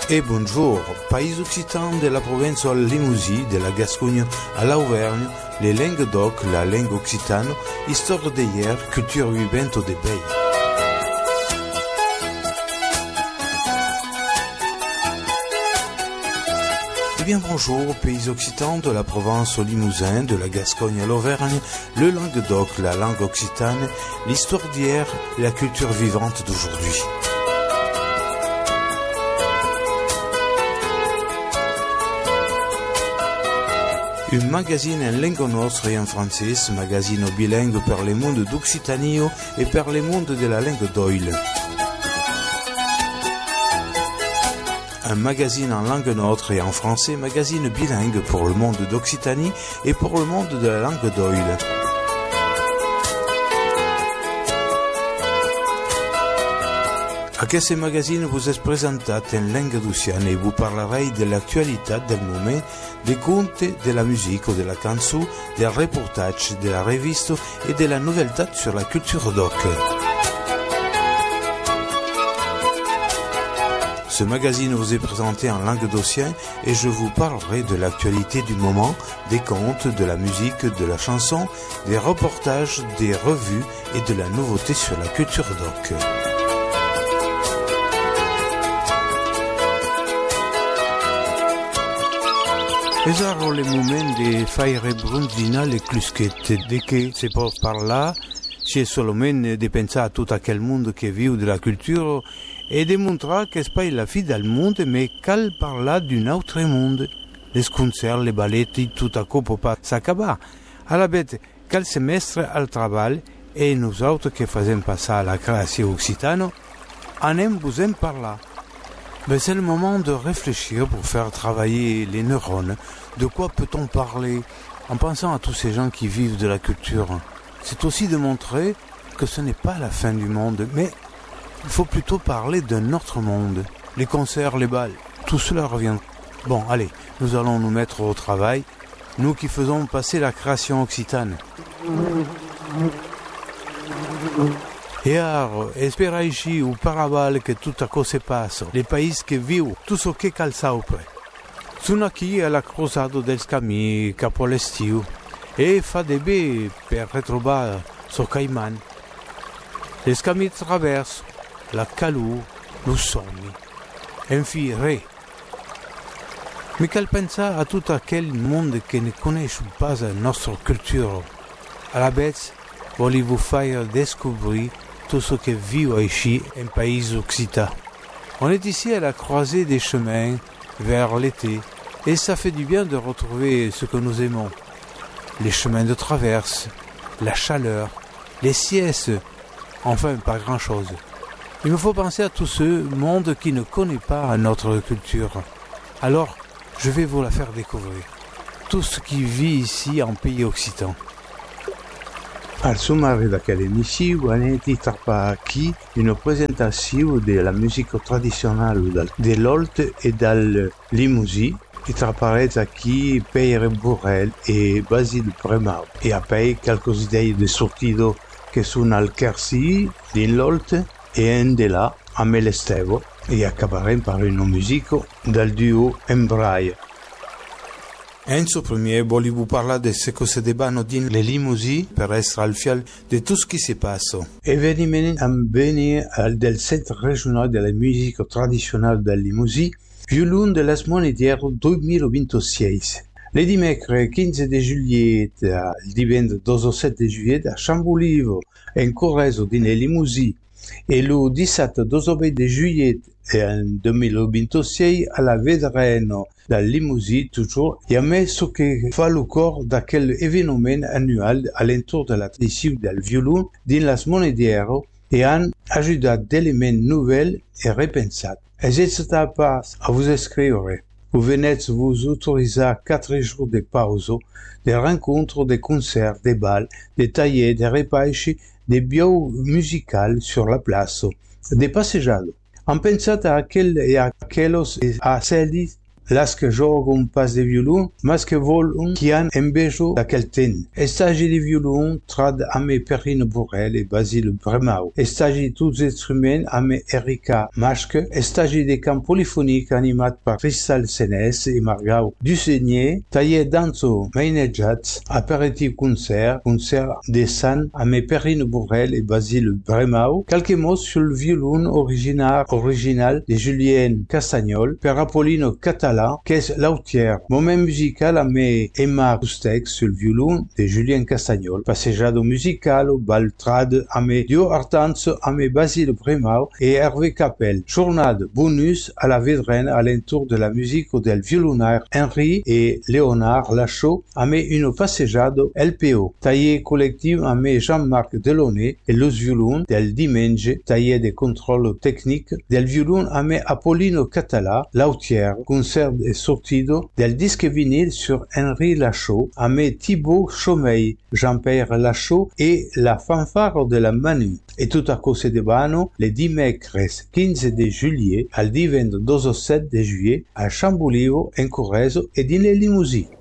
Et bonjour, pays occitans de la province de Limousin, de la Gascogne à l'Auvergne, les langues d'oc, la langue occitane, histoire d'hier, culture vivante des pays. Eh bien bonjour, pays occitans de la province au Limousin, de la Gascogne à l'Auvergne, le Languedoc, la langue occitane, l'histoire d'hier et la culture vivante d'aujourd'hui. Un magazine en langue nostra et en français, magazine bilingue per le monde d'Occitanie et per le monde de la langue d'Oil. Un magazine en langue nôtre et en français, magazine bilingue pour le monde d'Occitanie et pour le monde de la langue d'Oil. Aquest magazine vous est présenté en langue d'Occitanie et vous parlerez de l'actualité del moment, des contes, de la musique ou de la chanson, des reportages, de la reviste et de la nouveauté sur la culture d'oc. Ce magazine vous est présenté en langue d'Occitanie et je vous parlerai de l'actualité du moment, des contes, de la musique, de la chanson, des reportages, des revues et de la nouveauté sur la culture d'oc. Es ara le moment de faire bronzina le clusquette, de que se pot parlar, c'est seulement de penser à tout aquel monde qui vit de la culture et de montrer que c'est pas la vie del monde, mais cal parler d'un autre monde. Les concerts, les ballets, tout à coup peut pas s'acabar. À la bête, cal semestre al travail, et nous autres qui faisons passer à la création occitane, anem vous en parler. Mais c'est le moment de réfléchir pour faire travailler les neurones. De quoi peut-on parler en pensant à tous ces gens qui vivent de la culture? C'est aussi de montrer que ce n'est pas la fin du monde, mais il faut plutôt parler d'un autre monde. Les concerts, les bals, tout cela revient. Bon, allez, nous allons nous mettre au travail, nous qui faisons passer la création occitane. Et alors, espera ici ou paraval que tout à coup se passe, les pays qui vivent, tout ce qui cal saupre. Sono qui alla cruzado dels camins capo l'estiu e fa de bé per retrobar so caiman. Les camins traversent la calou, lo somni, enfi re. Mais cal pensa a tout aquel monde qui ne connaît pas notre culture. À la bête, voulez-vous faire découvrir tout ce qui vit ici en pays occitan. On est ici à la croisée des chemins vers l'été et ça fait du bien de retrouver ce que nous aimons. Les chemins de traverse, la chaleur, les siestes, enfin pas grand-chose. Il me faut penser à tout ce monde qui ne connaît pas notre culture. Alors, je vais vous la faire découvrir. Tout ce qui vit ici en pays occitan. Al sommario dell'emissione è stata qui una presentazione della musica tradizionale dell'Olt e del Limousin. Traparez qui Pierre Bourrel e Basile Bremau. E après quelques idées de sortido che sono al Quercy, dell'Olt e en de là a Melestevo. E acabarem par una musica del duo Embraille. Enzo Premier voulait vous parler de ce que se débat dans les Limousin per essere al fiel de tout ce qui se passe. Eveniment avvenne del Centre régional della musica tradizionale del Limousin, Violon de las Monedières 2026. Le dimecres 15 de juillet al divendres 17 juillet a Chamboulive, en Corrèze din Limousin, e lo 17-18 de juillet en 2026 a la Vedreno del Limousin toujours, e a me ce que fa le cor d'aquel événement annuel alentour de la tradition del violon din las Monedières et han ajudat d'éléments nouvelles et repensats. N'hésitez pas à vous inscrire. Vous venez vous autoriser 4 jours de pause, des rencontres, des concerts, des balles, des taillés, des repas, des bio musicales sur la place, des passejades. En pensant à aquel et à aquellos et a celis las che gioco un pas de violon, mas che volun chi han embejo d'aquel ten. Estagi de violon trad ame Perrine Borel e Basile Bremau. Estagi tuts instruments ame Erika Maschke. Estagi de camp polifonique animat par Cristal Senes e Margau Dusseigné. Tailler danzo mainejat, aperitif concert de San ame Perrine Borel e Basile Bremau. Quelques mots sur le violon original de Julien Castagnol per Appolino Català, qu'est lautière. Moment musical ame Emma Roustec sur le violon de Julien Castagnol. Passeggiado musicalo, baltrad ame Dio Artanzo ame Basile Bremau et Hervé Capel. Journal bonus à la Vedrenne alentour de la musique del violonaire Henri et Léonard Lachaud ame une passeggiado LPO. Tailler collectif ame Jean-Marc Delaunay et los violon del Dimenche, tailler de contrôle technique del violon ame Appolino Català, lautière, concert et sortido del disque vinyle sur Henri Lachaud ame Thibaut Chaumeil, Jean-Pierre Lachaud et la fanfare de la Manu. Et tout à cause de Bano, le dimecres 15 de juillet al divendres 17 de juillet a Chambolivo, en Correzo et in le Limousin.